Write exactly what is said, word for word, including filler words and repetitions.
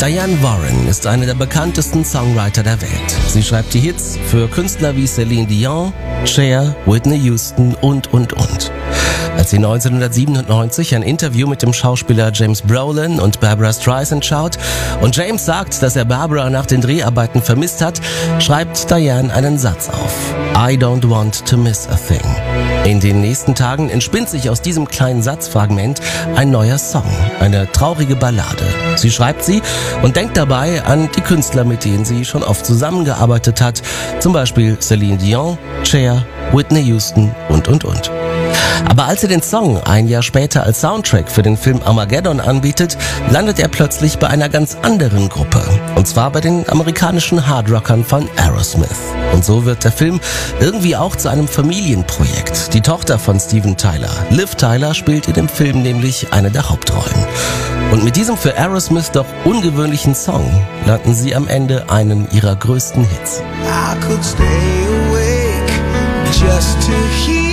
Diane Warren ist eine der bekanntesten Songwriter der Welt. Sie schreibt die Hits für Künstler wie Celine Dion, Cher, Whitney Houston und, und, und. Als sie neunzehnhundertsiebenundneunzig ein Interview mit dem Schauspieler James Brolin und Barbra Streisand schaut und James sagt, dass er Barbra nach den Dreharbeiten vermisst hat, schreibt Diane einen Satz auf. I don't want to miss a thing. In den nächsten Tagen entspinnt sich aus diesem kleinen Satzfragment ein neuer Song, eine traurige Ballade. Sie schreibt sie und denkt dabei an die Künstler, mit denen sie schon oft zusammengearbeitet hat, zum Beispiel Celine Dion, Cher, Whitney Houston und, und, und. Aber als er den Song ein Jahr später als Soundtrack für den Film Armageddon anbietet, landet er plötzlich bei einer ganz anderen Gruppe. Und zwar bei den amerikanischen Hardrockern von Aerosmith. Und so wird der Film irgendwie auch zu einem Familienprojekt. Die Tochter von Steven Tyler, Liv Tyler, spielt in dem Film nämlich eine der Hauptrollen. Und mit diesem für Aerosmith doch ungewöhnlichen Song landen sie am Ende einen ihrer größten Hits. I could stay awake just to hear